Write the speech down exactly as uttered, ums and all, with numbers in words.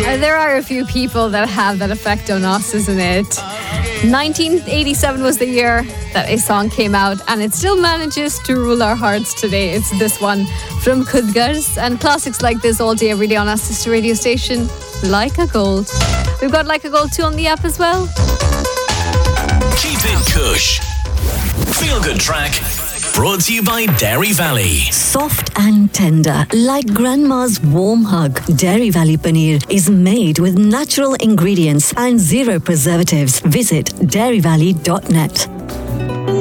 Uh, there are a few people that have that effect on us, isn't it? nineteen eighty-seven was the year that a song came out, and it still manages to rule our hearts today. It's this one from Khudgars, and classics like this all day, every day on our sister radio station, Like a Gold. We've got Like a Gold two on the app as well. Keep it Kush. Feel good track. Brought to you by Dairy Valley. Soft and tender, like grandma's warm hug. Dairy Valley paneer is made with natural ingredients and zero preservatives. Visit dairy valley dot net.